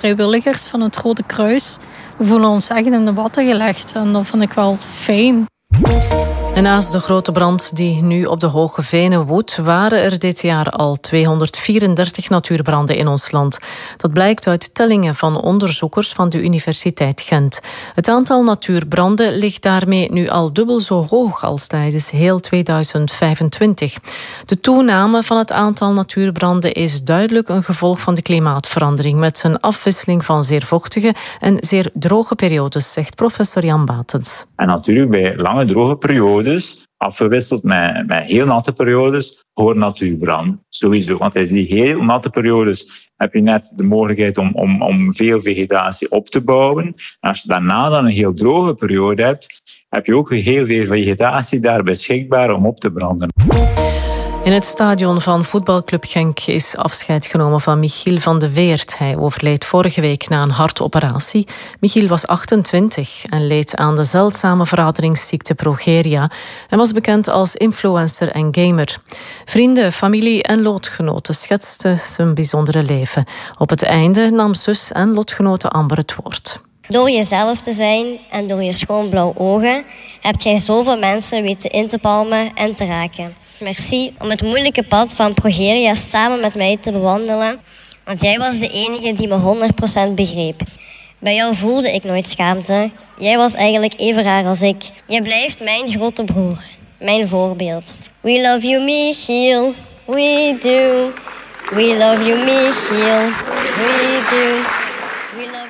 vrijwilligers van het Rode Kruis. We voelen ons echt in de watten gelegd en dat vind ik wel fijn. En naast de grote brand die nu op de Hoge Venen woedt, waren er dit jaar al 234 natuurbranden in ons land. Dat blijkt uit tellingen van onderzoekers van de Universiteit Gent. Het aantal natuurbranden ligt daarmee nu al dubbel zo hoog als tijdens heel 2025. De toename van het aantal natuurbranden is duidelijk een gevolg van de klimaatverandering, met een afwisseling van zeer vochtige en zeer droge periodes, zegt professor Jan Batens. En natuurlijk bij lange droge periodes, afgewisseld met heel natte periodes, hoort natuurbrand. Sowieso, want tijdens die heel natte periodes heb je net de mogelijkheid om veel vegetatie op te bouwen. En als je daarna dan een heel droge periode hebt, heb je ook heel veel vegetatie daar beschikbaar om op te branden. In het stadion van voetbalclub Genk is afscheid genomen van Michiel van de Weert. Hij overleed vorige week na een hartoperatie. Michiel was 28 en leed aan de zeldzame verouderingsziekte progeria en was bekend als influencer en gamer. Vrienden, familie en lotgenoten schetsten zijn bijzondere leven. Op het einde nam zus en lotgenote Amber het woord. Door jezelf te zijn en door je schoon blauw ogen heb jij zoveel mensen weten in te palmen en te raken. Merci om het moeilijke pad van progeria samen met mij te bewandelen, want jij was de enige die me 100% begreep. Bij jou voelde ik nooit schaamte. Jij was eigenlijk even raar als ik. Je blijft mijn grote broer, mijn voorbeeld. We love you, Michiel. We do. We love you, Michiel. We do. We love you, Michiel.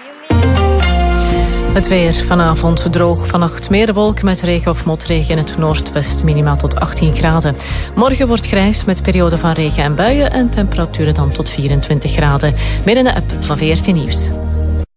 Het weer vanavond droog, vannacht meer wolken met regen of motregen in het noordwest, minimaal tot 18 graden. Morgen wordt grijs met perioden van regen en buien en temperaturen dan tot 24 graden. Meer in de app van VRT Nieuws.